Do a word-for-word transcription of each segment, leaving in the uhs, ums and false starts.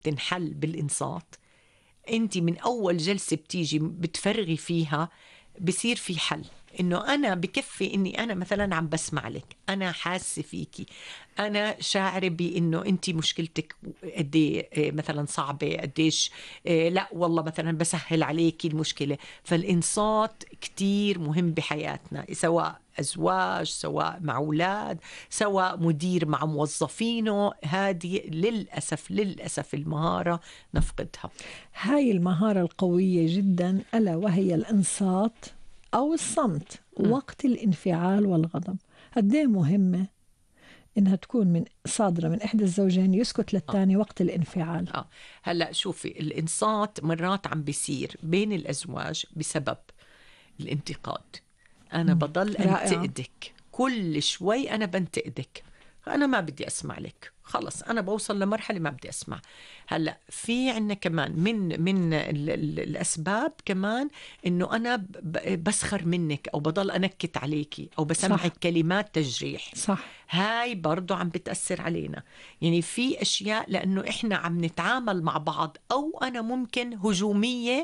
تنحل بالإنصات. أنت من أول جلسة بتيجي بتفرغي فيها بصير في حل، إنه أنا بكفي إني أنا مثلا عم بسمع لك، أنا حاسة فيكي، أنا شاعرة بإنه أنت مشكلتك قدي مثلا صعبة قديش، لا والله مثلا بسهل عليكي المشكلة. فالإنصات كتير مهم بحياتنا، سواء أزواج، سواء مع أولاد، سواء مدير مع موظفينه. هذه للأسف للأسف المهارة نفقدها. هاي المهارة القوية جدا ألا وهي الإنصات أو الصمت م. وقت الانفعال والغضب. قديه مهمة إنها تكون من صادرة من إحدى الزوجين يسكت للثاني آه. وقت الانفعال. آه. هلأ شوفي، الإنصات مرات عم بيصير بين الأزواج بسبب الانتقاد. أنا م. بضل أنتقدك كل شوي، أنا بنتقدك، أنا ما بدي أسمع لك، خلص أنا بوصل لمرحلة ما بدي أسمع. هلأ في عنا كمان من من ال ال الأسباب كمان إنه أنا بسخر منك أو بضل أنكت عليكي أو بسمعك كلمات تجريح. صح. هاي برضو عم بتأثر علينا. يعني في أشياء لأنه إحنا عم نتعامل مع بعض، أو أنا ممكن هجومية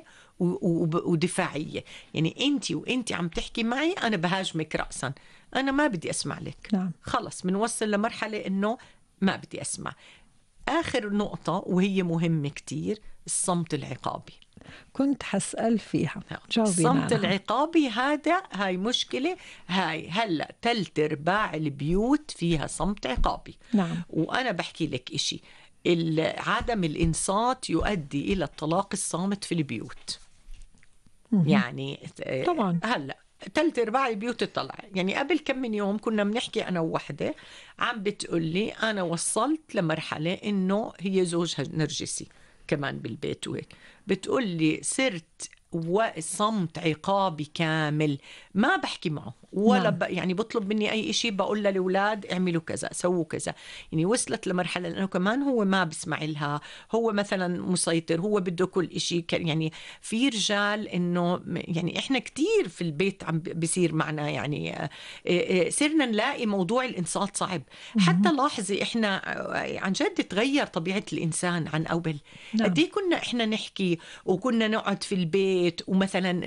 ودفاعية. يعني أنتي وأنتي عم تحكي معي أنا بهاجمك رأسا، أنا ما بدي أسمع لك. نعم. خلص منوصل لمرحلة إنه ما بدي أسمع. آخر نقطة وهي مهمة كتير، الصمت العقابي. كنت حسأل فيها. الصمت العقابي هذا هاي مشكلة. هاي هلأ تلت ارباع البيوت فيها صمت عقابي. نعم. وأنا بحكي لك إشي، عدم الإنصات يؤدي إلى الطلاق الصامت في البيوت. مم. يعني طبعا هلأ تلت ارباع البيوت تطلع. يعني قبل كم من يوم كنا بنحكي أنا ووحدة عم بتقولي أنا وصلت لمرحلة إنه هي زوجها نرجسي كمان بالبيت، وهيك بتقولي صرت وصمت عقابي كامل، ما بحكي معه ولا نعم. ب... يعني بطلب مني أي إشي بقول للأولاد اعملوا كذا سووا كذا. يعني وصلت لمرحلة لأنه كمان هو ما بسمع لها، هو مثلا مسيطر، هو بده كل إشي. يعني في رجال إنه يعني إحنا كتير في البيت عم بيصير معنا، يعني صرنا نلاقي موضوع الإنصات صعب. حتى لاحظي إحنا عن جد تغير طبيعة الإنسان عن أول. نعم. قد إيه كنا إحنا نحكي وكنا نقعد في البيت، ومثلا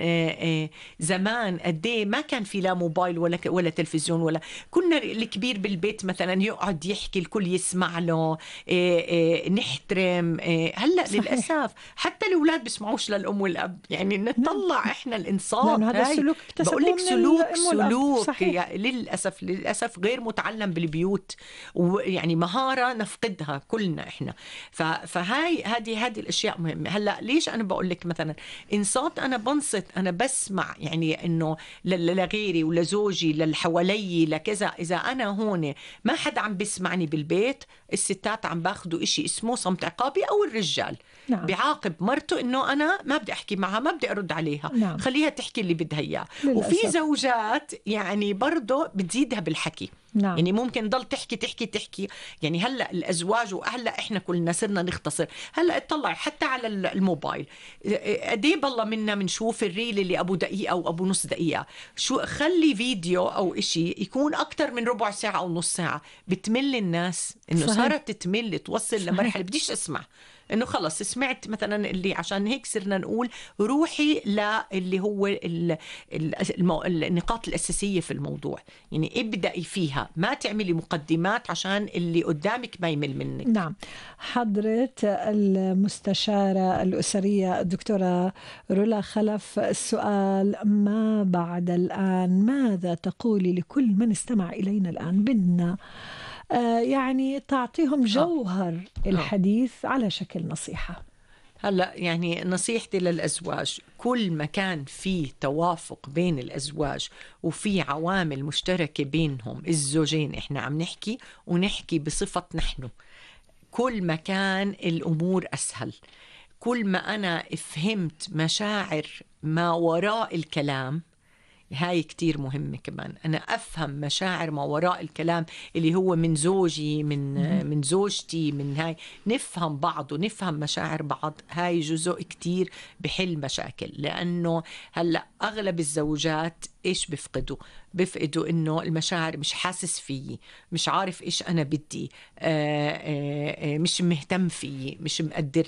زمان قد إيه ما كان في لا موبايل ولا ولا تلفزيون، ولا كنا الكبير بالبيت مثلا يقعد يحكي الكل يسمع له، نحترم. هلا للأسف حتى الأولاد بيسمعوش للأم والأب. يعني نطلع إحنا الإنصات، لأن هذا السلوك بقول لك سلوك سلوك يعني للأسف للأسف غير متعلم بالبيوت، ويعني مهارة نفقدها كلنا إحنا. فهاي هذه هذه الأشياء مهمة. هلا ليش أنا بقول لك مثلا إنصات؟ أنا بنصت، أنا بسمع، يعني إنه لغيري ولزوجي للحوالي لكذا. إذا أنا هون ما حد عم بسمعني بالبيت، الستات عم باخدوا إشي اسمه صمت عقابي، أو الرجال نعم. بيعاقب مرته إنه أنا ما بدي أحكي معها، ما بدي أرد عليها. نعم. خليها تحكي اللي بدها إياه. وفي زوجات يعني برضه بتزيدها بالحكي. نعم. يعني ممكن ضل تحكي تحكي تحكي. يعني هلأ الأزواج، وهلأ إحنا كلنا صرنا نختصر. هلأ اطلع حتى على الموبايل قديه بالله منا منشوف الريل اللي أبو دقيقة أو أبو نص دقيقة. شو خلي فيديو أو إشي يكون أكتر من ربع ساعة أو نص ساعة. بتمل الناس، إنه صارت تمل توصل صحيح. لمرحلة بديش أسمع، إنه خلص سمعت مثلا اللي. عشان هيك صرنا نقول روحي للي هو ال المو... النقاط الأساسية في الموضوع. يعني ابدأي فيها، ما تعملي مقدمات عشان اللي قدامك ما يمل منك. نعم. حضرة المستشارة الأسرية الدكتورة رولا خلف، السؤال ما بعد الآن، ماذا تقولي لكل من استمع إلينا الآن؟ بدنا آه يعني تعطيهم جوهر الحديث على شكل نصيحة. هلأ يعني نصيحتي للأزواج، كل ما كان فيه توافق بين الأزواج وفي عوامل مشتركة بينهم الزوجين، إحنا عم نحكي ونحكي بصفة نحن، كل ما كان الأمور أسهل. كل ما أنا فهمت مشاعر ما وراء الكلام، هاي كتير مهمة كمان، أنا أفهم مشاعر ما وراء الكلام اللي هو من زوجي، من من زوجتي، من هاي، نفهم بعض ونفهم مشاعر بعض. هاي جزء كتير بحل مشاكل، لأنه هلأ أغلب الزوجات إيش بفقدوا؟ بفقدوا إنه المشاعر، مش حاسس فيي، مش عارف إيش أنا بدي، آآ آآ مش مهتم فيي، مش مقدر